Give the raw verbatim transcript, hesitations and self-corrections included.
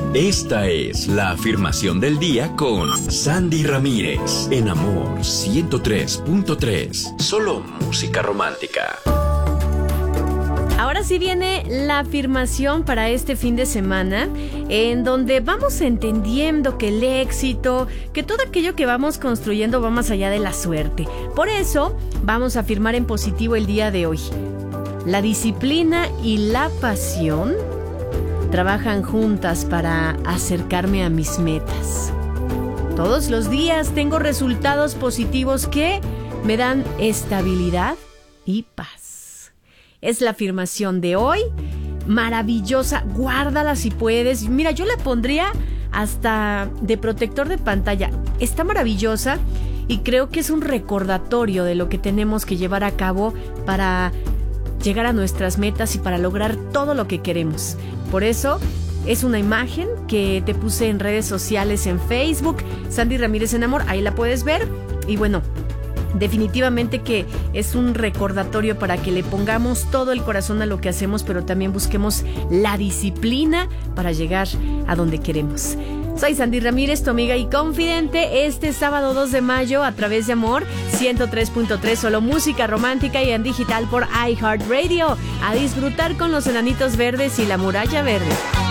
Esta es la afirmación del día con Sandy Ramírez en Amor ciento tres punto tres. Solo música romántica. Ahora sí viene la afirmación para este fin de semana, en donde vamos entendiendo que el éxito, que todo aquello que vamos construyendo va más allá de la suerte. Por eso vamos a afirmar en positivo el día de hoy. La disciplina y la pasión trabajan juntas para acercarme a mis metas. Todos los días tengo resultados positivos que me dan estabilidad y paz. Es la afirmación de hoy, maravillosa, guárdala si puedes. Mira, yo la pondría hasta de protector de pantalla. Está maravillosa y creo que es un recordatorio de lo que tenemos que llevar a cabo para llegar a nuestras metas y para lograr todo lo que queremos. Por eso es una imagen que te puse en redes sociales, en Facebook, Sandy Ramírez en Amor, ahí la puedes ver. Y bueno, definitivamente que es un recordatorio para que le pongamos todo el corazón a lo que hacemos, pero también busquemos la disciplina para llegar a donde queremos. Soy Sandy Ramírez, tu amiga y confidente, este sábado dos de mayo a través de Amor ciento tres punto tres, solo música romántica y en digital por iHeartRadio. A disfrutar con los enanitos verdes y la muralla verde.